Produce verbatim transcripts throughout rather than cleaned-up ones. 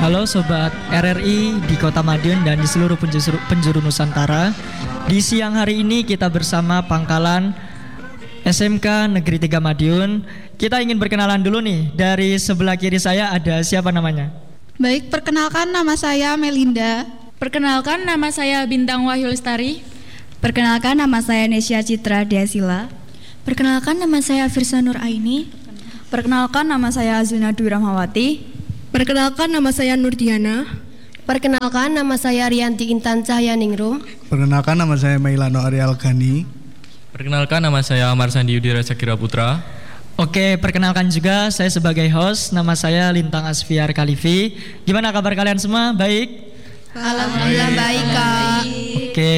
Halo Sobat R R I di Kota Madiun dan di seluruh penjuru, penjuru Nusantara. Di siang hari ini kita bersama Pangkalan S M K Negeri tiga Madiun. Kita ingin berkenalan dulu nih. Dari sebelah kiri saya ada siapa namanya? Baik, perkenalkan nama saya Melinda. Perkenalkan nama saya Bintang Wahyu Lestari. Perkenalkan nama saya Nesya Citra Deasila. Perkenalkan nama saya Firsa Nur Aini. Perkenalkan nama saya Azuna Dwi Rahmawati. Perkenalkan nama saya Nurdiana. Perkenalkan nama saya Rianti Intan Cahya Ningrum. Perkenalkan nama saya Mailano Arial Gani. Perkenalkan nama saya Amar Sandi Yudhira Sakira Putra. Oke, perkenalkan juga saya sebagai host, nama saya Lintang Asfiar Kalifi. Gimana kabar kalian semua? Baik? Alhamdulillah baik, Kak. Oke.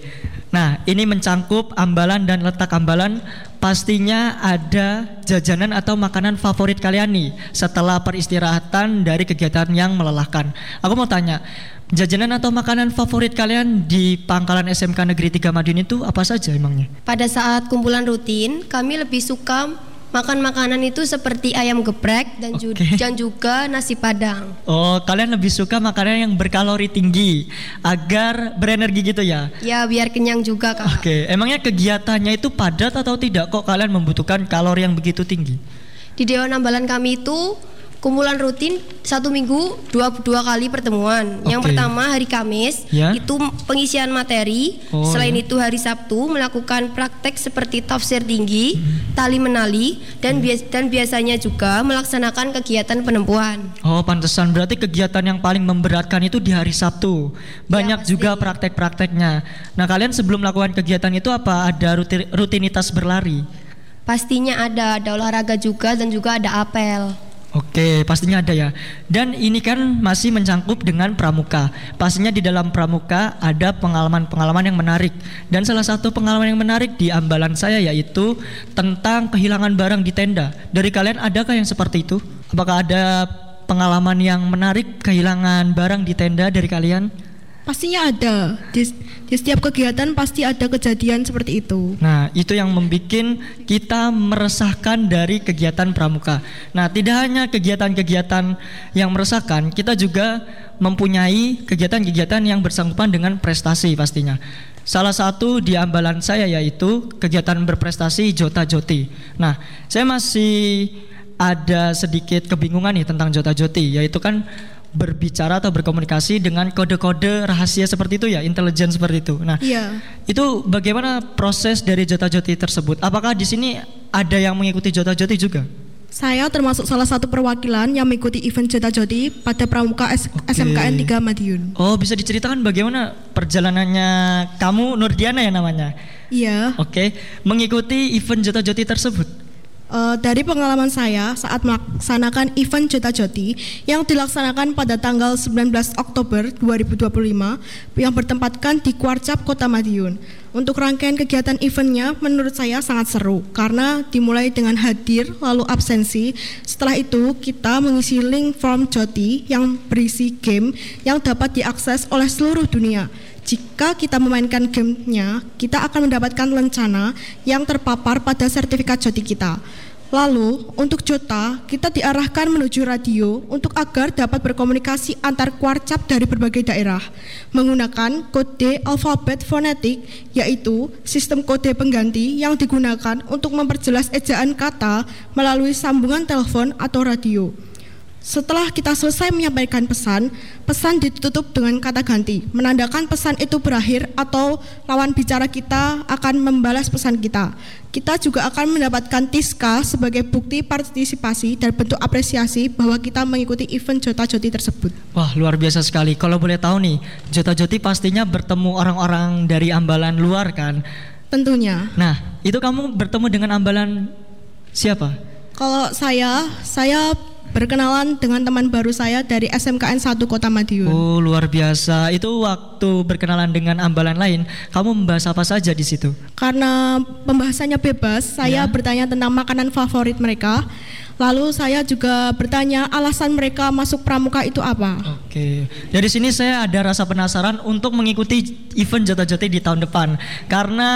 Nah, ini mencangkup ambalan dan letak ambalan. Pastinya ada jajanan atau makanan favorit kalian nih setelah peristirahatan dari kegiatan yang melelahkan. Aku mau tanya, jajanan atau makanan favorit kalian di Pangkalan S M K Negeri tiga Madiun itu apa saja emangnya? Pada saat kumpulan rutin, kami lebih suka makan makanan itu seperti ayam geprek dan, okay. ju- dan juga nasi padang. Oh, kalian lebih suka makanan yang berkalori tinggi agar berenergi gitu ya? Ya, biar kenyang juga, Kak. Oke, okay. Emangnya kegiatannya itu padat atau tidak kok kalian membutuhkan kalori yang begitu tinggi? Di Dewan Ambalan kami itu kumpulan rutin satu minggu dua, dua kali pertemuan. Okay. Yang pertama hari Kamis, ya? Itu pengisian materi. Oh, Selain ya? Itu hari Sabtu melakukan praktek seperti tafsir tinggi, hmm. tali menali, dan, hmm. bias- dan biasanya juga melaksanakan kegiatan penempuhan. Oh, pantesan berarti kegiatan yang paling memberatkan itu di hari Sabtu. Banyak ya, juga praktek-prakteknya. Nah, kalian sebelum melakukan kegiatan itu apa ada rutin- rutinitas berlari? Pastinya ada, ada olahraga juga dan juga ada apel. Oke, pastinya ada ya. Dan ini kan masih mencangkup dengan pramuka. Pastinya di dalam pramuka ada pengalaman-pengalaman yang menarik. Dan salah satu pengalaman yang menarik di ambalan saya yaitu tentang kehilangan barang di tenda. Dari kalian adakah yang seperti itu? Apakah ada pengalaman yang menarik kehilangan barang di tenda dari kalian? Pastinya ada. Di, di setiap kegiatan pasti ada kejadian seperti itu. Nah, itu yang membuat kita meresahkan dari kegiatan pramuka. Nah, tidak hanya kegiatan-kegiatan yang meresahkan, kita juga mempunyai kegiatan-kegiatan yang bersangkutan dengan prestasi pastinya. Salah satu di ambalan saya yaitu kegiatan berprestasi Jota Joti. Nah, saya masih ada sedikit kebingungan nih tentang Jota Joti, yaitu kan berbicara atau berkomunikasi dengan kode-kode rahasia seperti itu ya, intelijen seperti itu. Nah, iya. Itu bagaimana proses dari Jota Joti tersebut? Apakah di sini ada yang mengikuti Jota Joti juga? Saya termasuk salah satu perwakilan yang mengikuti event Jota Joti pada Pramuka S- okay. S M K N tiga Madiun. Oh, bisa diceritakan bagaimana perjalanannya kamu, Nurdiana ya namanya? Iya. Oke, okay. Mengikuti event Jota Joti tersebut. Uh, dari pengalaman saya saat melaksanakan event Jota Joti yang dilaksanakan pada tanggal sembilan belas Oktober dua ribu dua puluh lima yang bertempatkan di Kuarcap Kota Madiun. Untuk rangkaian kegiatan eventnya menurut saya sangat seru karena dimulai dengan hadir lalu absensi. Setelah itu kita mengisi link form Joti yang berisi game yang dapat diakses oleh seluruh dunia. Jika kita memainkan gamenya, kita akan mendapatkan lencana yang terpapar pada sertifikat Joti kita. Lalu, untuk Jota, kita diarahkan menuju radio untuk agar dapat berkomunikasi antar kuarcap dari berbagai daerah menggunakan kode alfabet fonetik, yaitu sistem kode pengganti yang digunakan untuk memperjelas ejaan kata melalui sambungan telepon atau radio. Setelah kita selesai menyampaikan pesan, pesan ditutup dengan kata ganti, menandakan pesan itu berakhir atau lawan bicara kita akan membalas pesan kita. Kita juga akan mendapatkan Tiska sebagai bukti partisipasi dan bentuk apresiasi bahwa kita mengikuti event Jota Joti tersebut. Wah, luar biasa sekali. Kalau boleh tahu nih, Jota Joti pastinya bertemu orang-orang dari ambalan luar kan? Tentunya. Nah, itu kamu bertemu dengan ambalan siapa? Kalau saya, saya berkenalan dengan teman baru saya dari S M K N satu Kota Madiun. Oh, luar biasa. Itu waktu berkenalan dengan ambalan lain, kamu membahas apa saja di situ? Karena pembahasannya bebas, saya ya. bertanya tentang makanan favorit mereka. Lalu saya juga bertanya alasan mereka masuk pramuka itu apa. Oke. Dari sini saya ada rasa penasaran untuk mengikuti event Jota Joti di tahun depan. Karena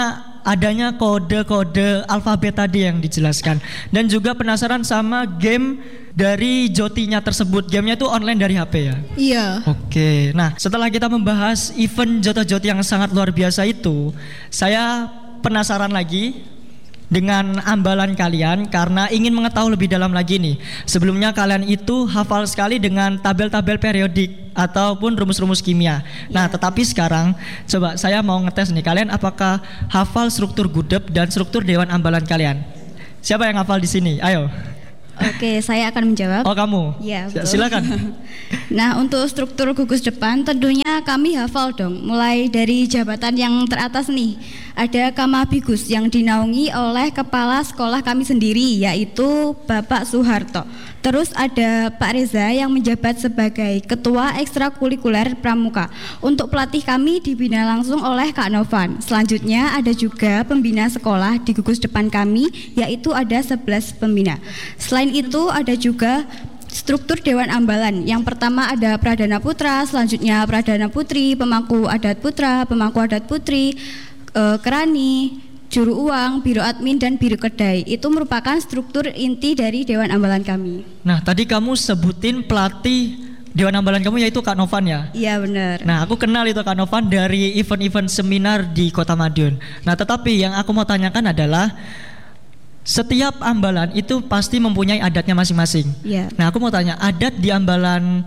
adanya kode-kode alfabet tadi yang dijelaskan. Dan juga penasaran sama game dari Jotinya tersebut. Gamenya itu online dari H P ya? Iya. Oke, nah setelah kita membahas event Jota Joti yang sangat luar biasa itu, saya penasaran lagi dengan ambalan kalian karena ingin mengetahui lebih dalam lagi nih. Sebelumnya kalian itu hafal sekali dengan tabel-tabel periodik ataupun rumus-rumus kimia. Nah, tetapi sekarang coba saya mau ngetes nih, kalian apakah hafal struktur gudep dan struktur dewan ambalan kalian? Siapa yang hafal di sini? Ayo. Oke, saya akan menjawab. Oh, kamu? Ya, betul. Silakan. Nah, untuk struktur gugus depan tentunya kami hafal dong. Mulai dari jabatan yang teratas nih, ada Kamabigus yang dinaungi oleh kepala sekolah kami sendiri, yaitu Bapak Soeharto. Terus ada Pak Reza yang menjabat sebagai Ketua Ekstrakurikuler Pramuka. Untuk pelatih kami dibina langsung oleh Kak Novan. Selanjutnya ada juga pembina sekolah di gugus depan kami, yaitu ada sebelas pembina. Selain itu ada juga struktur Dewan Ambalan. Yang pertama ada Pradana Putra, selanjutnya Pradana Putri, Pemangku Adat Putra, Pemangku Adat Putri, e, Kerani, Juru Uang, Biro Admin, dan Biro Kedai. Itu merupakan struktur inti dari Dewan Ambalan kami. Nah, tadi kamu sebutin pelatih Dewan Ambalan kamu yaitu Kak Novan ya? Iya, benar. Nah, aku kenal itu Kak Novan dari event-event seminar di Kota Madiun. Nah, tetapi yang aku mau tanyakan adalah setiap ambalan itu pasti mempunyai adatnya masing-masing. Iya. Nah, aku mau tanya, adat di ambalan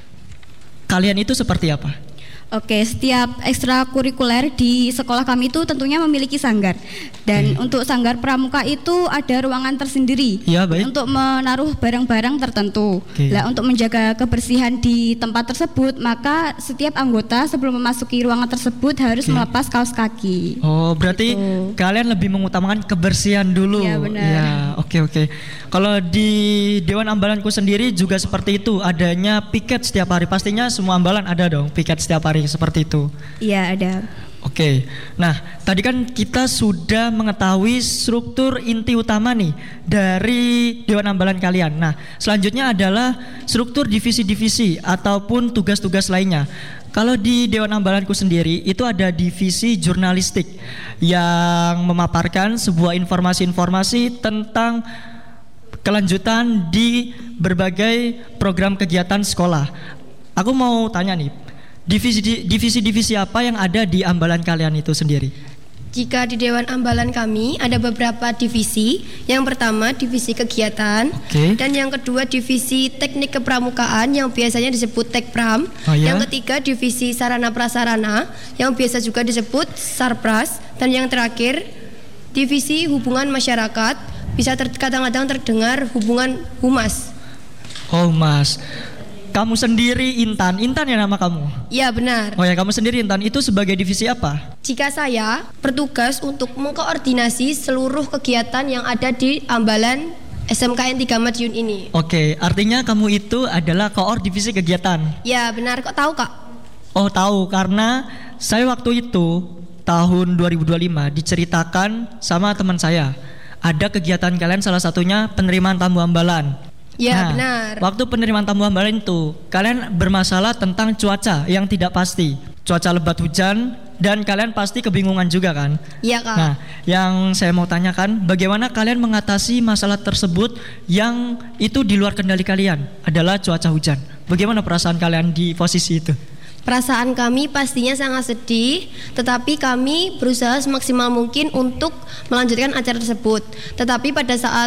kalian itu seperti apa? Oke, setiap ekstrakurikuler di sekolah kami itu tentunya memiliki sanggar. Dan hmm. untuk sanggar pramuka itu ada ruangan tersendiri ya, baik. untuk menaruh barang-barang tertentu. Okay. Nah, untuk menjaga kebersihan di tempat tersebut, maka setiap anggota sebelum memasuki ruangan tersebut harus okay. melepas kaos kaki. Oh, berarti gitu. Kalian lebih mengutamakan kebersihan dulu. Iya, benar. Ya, oke oke. Kalau di Dewan Ambalanku sendiri juga seperti itu, adanya piket setiap hari. Pastinya semua ambalan ada dong piket setiap hari seperti itu. Iya, ada. Oke, nah tadi kan kita sudah mengetahui struktur inti utama nih dari Dewan Ambalan kalian. Nah, selanjutnya adalah struktur divisi-divisi ataupun tugas-tugas lainnya. Kalau di Dewan Ambalanku sendiri itu ada divisi jurnalistik yang memaparkan sebuah informasi-informasi tentang kelanjutan di berbagai program kegiatan sekolah. Aku mau tanya nih, divisi divisi-divisi apa yang ada di ambalan kalian itu sendiri? Jika di Dewan Ambalan kami ada beberapa divisi. Yang pertama divisi kegiatan, okay. dan yang kedua divisi teknik kepramukaan yang biasanya disebut Tekpram. Oh, ya? Yang ketiga divisi sarana prasarana yang biasa juga disebut Sarpras, dan yang terakhir divisi hubungan masyarakat, bisa ter- kadang-kadang terdengar hubungan humas. Oh, Mas. Kamu sendiri Intan, Intan ya nama kamu? Iya, benar. Oh ya, kamu sendiri Intan, itu sebagai divisi apa? Jika saya bertugas untuk mengkoordinasi seluruh kegiatan yang ada di ambalan S M K N tiga Madiun ini. Oke, artinya kamu itu adalah koor divisi kegiatan? Ya, benar. Kok tahu, Kak? Oh, tahu, karena saya waktu itu tahun dua ribu dua puluh lima diceritakan sama teman saya. Ada kegiatan kalian, salah satunya penerimaan tamu ambalan. Ya, nah, benar. Waktu penerimaan tamu ambalan itu, kalian bermasalah tentang cuaca yang tidak pasti. Cuaca lebat hujan, dan kalian pasti kebingungan juga kan? Iya, Kak. Nah, yang saya mau tanyakan, bagaimana kalian mengatasi masalah tersebut yang itu di luar kendali kalian, adalah cuaca hujan. Bagaimana perasaan kalian di posisi itu? Perasaan kami pastinya sangat sedih, tetapi kami berusaha semaksimal mungkin untuk melanjutkan acara tersebut. Tetapi pada saat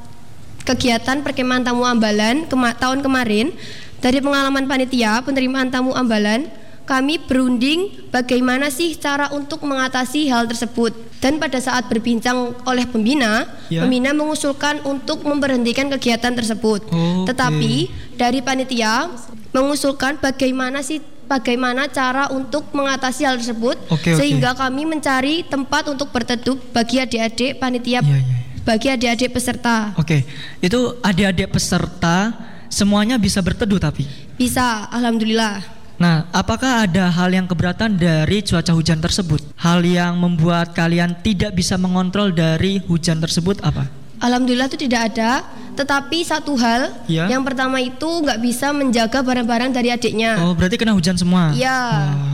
kegiatan perkemahan tamu ambalan kema- tahun kemarin, dari pengalaman panitia penerimaan tamu ambalan, kami berunding bagaimana sih cara untuk mengatasi hal tersebut. Dan pada saat berbincang oleh pembina, ya. pembina mengusulkan untuk memberhentikan kegiatan tersebut. Oh, tetapi okay. dari panitia mengusulkan bagaimana sih bagaimana cara untuk mengatasi hal tersebut, okay, sehingga okay. kami mencari tempat untuk berteduh bagi adik-adik panitia, yeah, yeah. bagi adik-adik peserta. Oke, okay. Itu adik-adik peserta semuanya bisa berteduh tapi? Bisa, alhamdulillah. Nah, apakah ada hal yang keberatan dari cuaca hujan tersebut? Hal yang membuat kalian tidak bisa mengontrol dari hujan tersebut apa? Alhamdulillah itu tidak ada, tetapi satu hal, ya. yang pertama itu nggak bisa menjaga barang-barang dari adiknya. Oh, berarti kena hujan semua? Iya. Oh.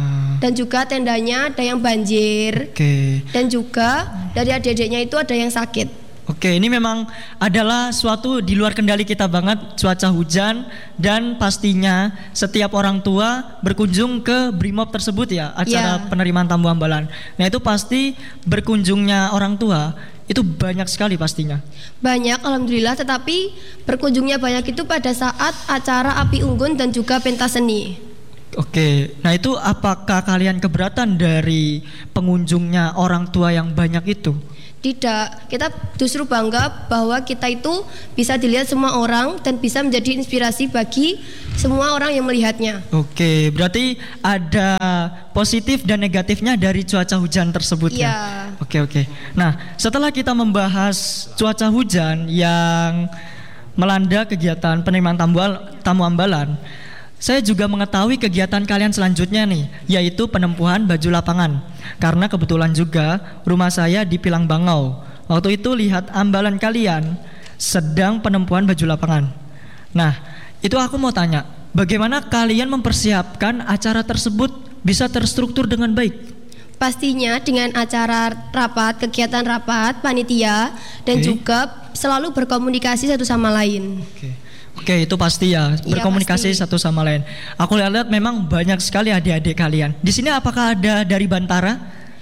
Dan juga tendanya ada yang banjir. Oke. Dan juga dari adik-adiknya itu ada yang sakit. Oke, ini memang adalah suatu di luar kendali kita banget, cuaca hujan, dan pastinya setiap orang tua berkunjung ke Brimob tersebut ya, acara Ya. penerimaan tamu ambalan. Nah itu pasti berkunjungnya orang tua itu banyak sekali pastinya. Banyak, alhamdulillah. Tetapi berkunjungnya banyak itu pada saat acara api unggun dan juga pentas seni. Oke, nah itu apakah kalian keberatan dari pengunjungnya orang tua yang banyak itu? Tidak, kita justru bangga bahwa kita itu bisa dilihat semua orang dan bisa menjadi inspirasi bagi semua orang yang melihatnya. Oke, berarti ada positif dan negatifnya dari cuaca hujan tersebut ya? Iya. Oke, oke. Nah, setelah kita membahas cuaca hujan yang melanda kegiatan penerimaan tamu, tamu ambalan, saya juga mengetahui kegiatan kalian selanjutnya nih, yaitu penempuhan baju lapangan. Karena kebetulan juga rumah saya di Pilang Bangau. Waktu itu lihat ambalan kalian sedang penempuhan baju lapangan. Nah, itu aku mau tanya, bagaimana kalian mempersiapkan acara tersebut bisa terstruktur dengan baik? Pastinya dengan acara rapat, kegiatan rapat, panitia, dan Oke. juga selalu berkomunikasi satu sama lain. Oke. Oke, itu pasti ya, berkomunikasi pasti. satu sama lain. Aku lihat memang banyak sekali adik-adik kalian. Di sini apakah ada dari Bantara?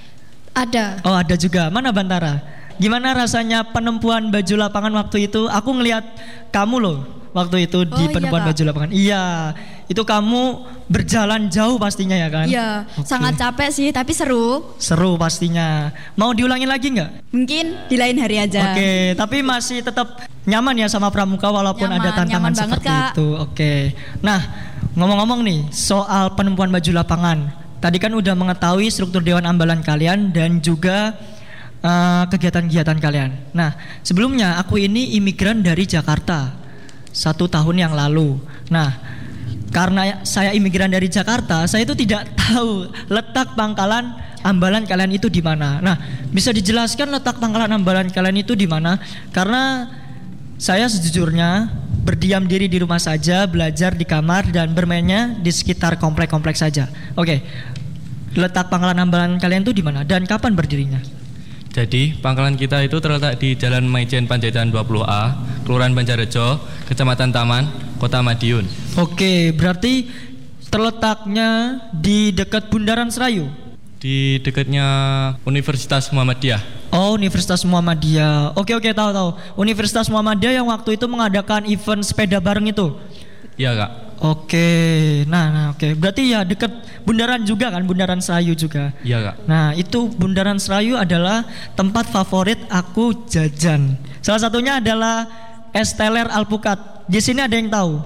Ada. Oh, ada juga. Mana Bantara? Gimana rasanya penempuhan baju lapangan waktu itu? Aku ngelihat kamu loh waktu itu di Oh, iya, penempuhan Kak. baju lapangan. Iya, itu kamu berjalan jauh pastinya ya kan? Iya, Oke. sangat capek sih, tapi seru. Seru pastinya. Mau diulangin lagi nggak? Mungkin di lain hari aja. Oke, tapi masih tetap nyaman ya sama pramuka walaupun Nyaman, ada tantangan nyaman banget, seperti Kak. itu. Oke. Nah, ngomong-ngomong nih soal penempuhan baju lapangan. Tadi kan udah mengetahui struktur dewan ambalan kalian dan juga uh, kegiatan-kegiatan kalian. Nah, sebelumnya aku ini imigran dari Jakarta satu tahun yang lalu. Nah, karena saya imigran dari Jakarta, saya itu tidak tahu letak pangkalan ambalan kalian itu di mana. Nah, bisa dijelaskan letak pangkalan ambalan kalian itu di mana? Karena saya sejujurnya berdiam diri di rumah saja, belajar di kamar dan bermainnya di sekitar komplek-komplek saja. Oke, letak pangkalan ambalan kalian itu di mana dan kapan berdirinya? Jadi pangkalan kita itu terletak di Jalan Maijen Panjaitan dua puluh A, Kelurahan Banjarrejo, Kecamatan Taman, Kota Madiun. Oke, berarti terletaknya di dekat Bundaran Serayu. Di dekatnya Universitas Muhammadiyah. Oh, Universitas Muhammadiyah. Oke oke tahu tahu. Universitas Muhammadiyah yang waktu itu mengadakan event sepeda bareng itu. Iya Kak. Oke, nah, nah oke. Berarti ya dekat Bundaran juga kan, Bundaran Serayu juga. Iya Kak. Nah itu Bundaran Serayu adalah tempat favorit aku jajan. Salah satunya adalah es teler alpukat. Di sini ada yang tahu?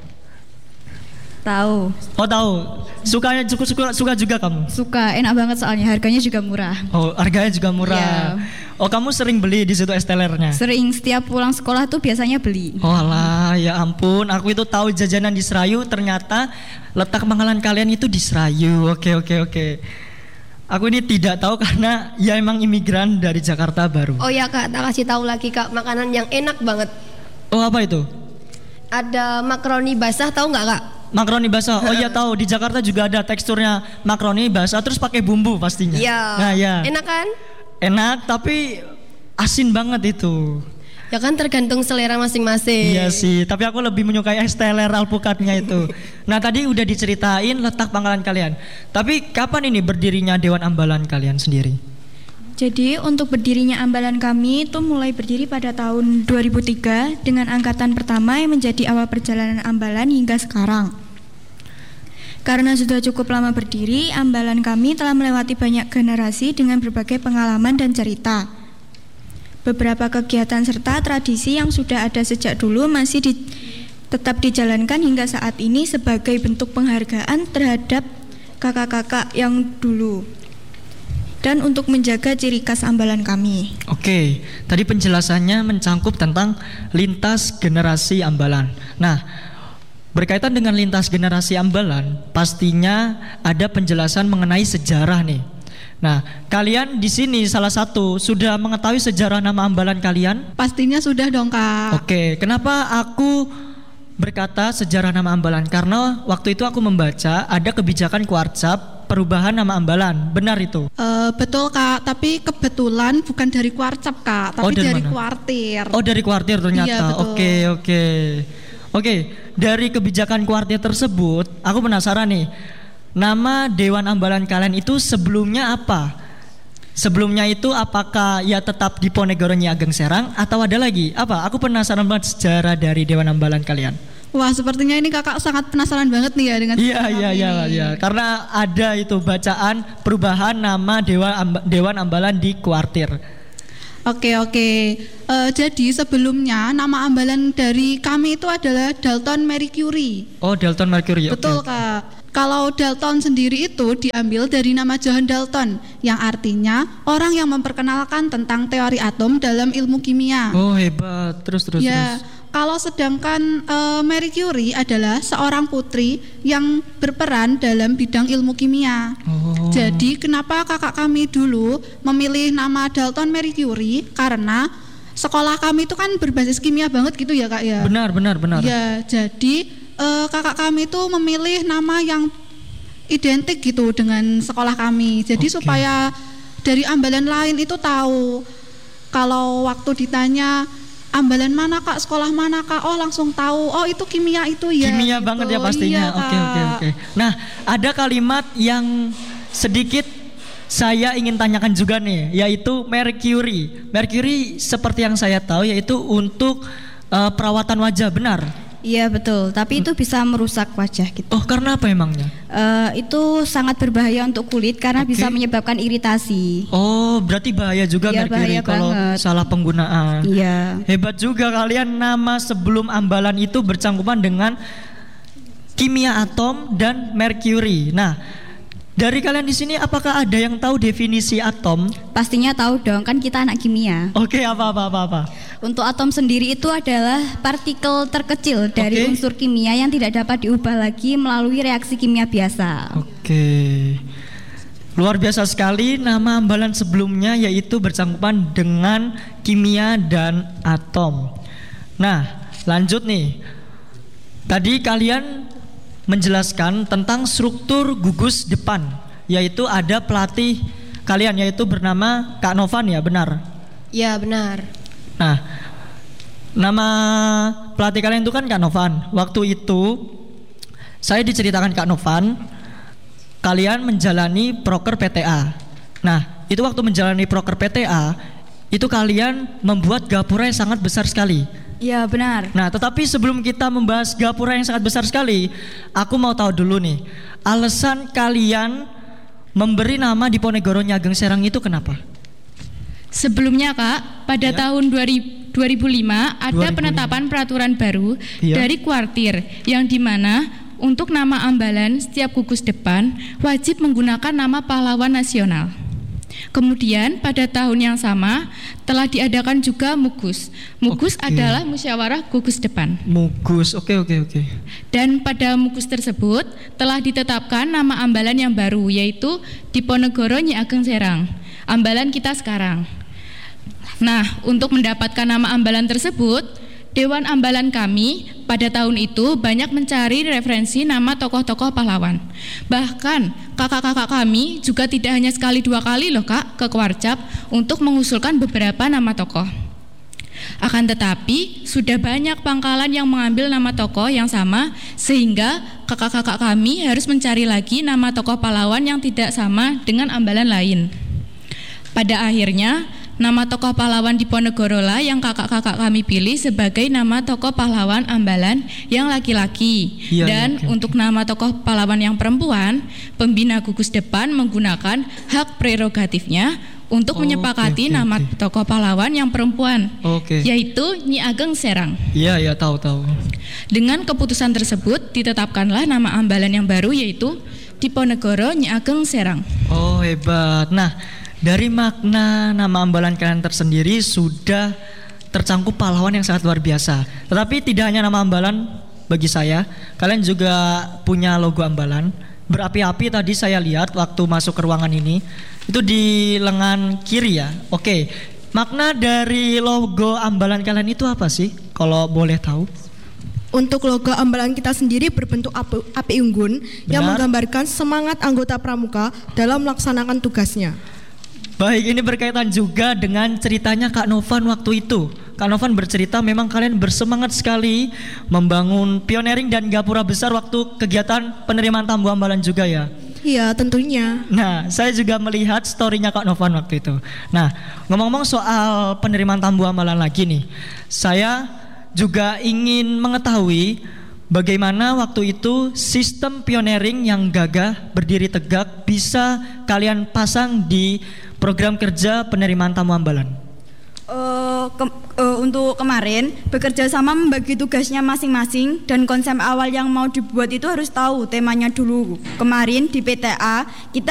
Tahu. Oh tahu. Sukanya suka suka, suka juga kamu? Suka, enak banget soalnya harganya juga murah. Oh harganya juga murah. Oh kamu sering beli di situ es telernya? Sering setiap pulang sekolah tuh biasanya beli. Oh alah, ya ampun, aku itu tahu jajanan di Serayu, ternyata letak pangkalan kalian itu di Serayu. Oke oke oke. Aku ini tidak tahu karena ya emang imigran dari Jakarta baru. Oh ya Kak, tak kasih tahu lagi Kak, makanan yang enak banget. Oh apa itu? Ada makaroni basah, tahu nggak Kak? Makaroni basah. Oh iya tahu, di Jakarta juga ada teksturnya makaroni basah terus pakai bumbu pastinya. Iya. Nah ya. Enak kan? Enak tapi asin banget itu. Ya kan tergantung selera masing-masing. Iya sih, tapi aku lebih menyukai es teler alpukatnya itu. Nah tadi udah diceritain letak pangkalan kalian. Tapi kapan ini berdirinya Dewan Ambalan kalian sendiri? Jadi untuk berdirinya ambalan kami itu mulai berdiri pada tahun dua ribu tiga dengan angkatan pertama yang menjadi awal perjalanan ambalan hingga sekarang. Karena sudah cukup lama berdiri, ambalan kami telah melewati banyak generasi dengan berbagai pengalaman dan cerita. Beberapa kegiatan serta tradisi yang sudah ada sejak dulu masih di, tetap dijalankan hingga saat ini sebagai bentuk penghargaan terhadap kakak-kakak yang dulu dan untuk menjaga ciri khas ambalan kami. Oke, tadi penjelasannya mencangkup tentang lintas generasi ambalan. Nah, berkaitan dengan lintas generasi ambalan, pastinya ada penjelasan mengenai sejarah nih. Nah, kalian di sini salah satu sudah mengetahui sejarah nama ambalan kalian? Pastinya sudah dong Kak. Oke, kenapa aku berkata sejarah nama ambalan? Karena waktu itu aku membaca ada kebijakan Kuarcap perubahan nama Ambalan. Benar itu? Uh, betul Kak, tapi kebetulan bukan dari Kuarcap Kak, tapi oh, dari, dari mana? Kuartir. Oh dari Kuartir ternyata. Iya, betul. Oke oke oke. Dari kebijakan Kuartir tersebut, aku penasaran nih. Nama Dewan Ambalan kalian itu sebelumnya apa? Sebelumnya itu apakah ya tetap di Ponegoro Nyi Ageng Serang atau ada lagi? Apa? Aku penasaran banget sejarah dari Dewan Ambalan kalian. Wah, sepertinya ini kakak sangat penasaran banget nih ya dengan Iya iya iya iya. Karena ada itu bacaan perubahan nama Dewan Amba, Dewan Ambalan di Kuartir. Oke oke. Uh, jadi sebelumnya nama ambalan dari kami itu adalah Dalton Marie Curie. Oh Dalton Marie Curie. Betul okay. Kak. Kalau Dalton sendiri itu diambil dari nama John Dalton yang artinya orang yang memperkenalkan tentang teori atom dalam ilmu kimia. Oh hebat. Terus terus ya, terus. Kalau sedangkan uh, Marie Curie adalah seorang putri yang berperan dalam bidang ilmu kimia. Oh. Jadi kenapa kakak kami dulu memilih nama Dalton Marie Curie? Karena sekolah kami itu kan berbasis kimia banget gitu ya Kak ya. Benar benar benar. Ya, jadi Uh, kakak kami itu memilih nama yang identik gitu dengan sekolah kami. Jadi okay. supaya dari ambalan lain itu tahu. Kalau waktu ditanya ambalan mana Kak, sekolah mana Kak, oh langsung tahu. Oh itu kimia itu ya. Kimia gitu. banget ya pastinya. Oke oke oke. Nah ada kalimat yang sedikit saya ingin tanyakan juga nih, yaitu Mercury. Mercury seperti yang saya tahu yaitu untuk uh, perawatan wajah, benar? Iya betul, tapi itu bisa merusak wajah gitu. Oh karena apa emangnya? Uh, itu sangat berbahaya untuk kulit karena okay. bisa menyebabkan iritasi. Oh berarti bahaya juga ya, Mercury kalau banget. Salah penggunaan. Iya. Hebat juga kalian, nama sebelum ambalan itu bercangkupan dengan kimia atom dan Mercury. Nah dari kalian di sini apakah ada yang tahu definisi atom? Pastinya tahu dong, kan kita anak kimia. Oke, apa apa apa apa. Untuk atom sendiri itu adalah partikel terkecil dari okay. unsur kimia yang tidak dapat diubah lagi melalui reaksi kimia biasa. Oke. Luar biasa sekali, nama ambalan sebelumnya yaitu bercangkupan dengan kimia dan atom. Nah, lanjut nih. Tadi kalian menjelaskan tentang struktur gugus depan, yaitu ada pelatih kalian yaitu bernama Kak Novan ya, benar? Ya benar. Nah, nama pelatih kalian itu kan Kak Novan. Waktu itu saya diceritakan Kak Novan, kalian menjalani proker P T A. Nah, itu waktu menjalani proker P T A, itu kalian membuat gapura yang sangat besar sekali. Ya benar. Nah tetapi sebelum kita membahas gapura yang sangat besar sekali, aku mau tahu dulu nih, alasan kalian memberi nama di Ponegoro Nyi Ageng Serang itu kenapa? Sebelumnya Kak, pada ya. tahun dua ribu lima ada dua ribu lima. Penetapan peraturan baru ya. Dari Kuartir yang dimana untuk nama ambalan setiap gugus depan wajib menggunakan nama pahlawan nasional. Kemudian pada tahun yang sama telah diadakan juga Mugus. Mugus okay. adalah musyawarah gugus depan. Mugus, oke okay, oke okay, oke. Okay. Dan pada Mugus tersebut telah ditetapkan nama ambalan yang baru yaitu Diponegoro Nyi Ageng Serang. Ambalan kita sekarang. Nah, untuk mendapatkan nama ambalan tersebut, Dewan Ambalan kami pada tahun itu banyak mencari referensi nama tokoh-tokoh pahlawan. Bahkan kakak-kakak kami juga tidak hanya sekali dua kali loh Kak ke Kuarcap untuk mengusulkan beberapa nama tokoh. Akan tetapi sudah banyak pangkalan yang mengambil nama tokoh yang sama sehingga kakak-kakak kami harus mencari lagi nama tokoh pahlawan yang tidak sama dengan ambalan lain. Pada akhirnya nama tokoh pahlawan di Ponegoro lah yang kakak-kakak kami pilih sebagai nama tokoh pahlawan ambalan yang laki-laki. Iya, dan iya, okay, untuk okay. nama tokoh pahlawan yang perempuan, pembina gugus depan menggunakan hak prerogatifnya untuk oh, menyepakati okay, okay, nama okay. tokoh pahlawan yang perempuan, okay. yaitu Nyi Ageng Serang. Iya, iya tahu tahu. Dengan keputusan tersebut ditetapkanlah nama ambalan yang baru yaitu Diponegoro Nyi Ageng Serang. Oh hebat. Nah. Dari makna nama ambalan kalian tersendiri sudah tercangkup pahlawan yang sangat luar biasa. Tetapi tidak hanya nama ambalan bagi saya, kalian juga punya logo ambalan. Berapi-api tadi saya lihat waktu masuk ke ruangan ini. Itu di lengan kiri ya. Oke, makna dari logo ambalan kalian itu apa sih? Kalau boleh tahu. Untuk logo ambalan kita sendiri berbentuk api, api unggun yang menggambarkan semangat anggota pramuka dalam melaksanakan tugasnya. Baik, ini berkaitan juga dengan ceritanya Kak Novan waktu itu. Kak Novan bercerita memang kalian bersemangat sekali membangun pioneering dan gapura besar waktu kegiatan penerimaan tamu ambalan juga ya. Iya, tentunya. Nah, saya juga melihat story-nya Kak Novan waktu itu. Nah, ngomong-ngomong soal penerimaan tamu ambalan lagi nih, saya juga ingin mengetahui bagaimana waktu itu sistem pioneering yang gagah berdiri tegak bisa kalian pasang di program kerja penerimaan tamu ambalan. Uh, ke, uh, untuk kemarin bekerja sama membagi tugasnya masing-masing dan konsep awal yang mau dibuat itu harus tahu temanya dulu. Kemarin di P T A kita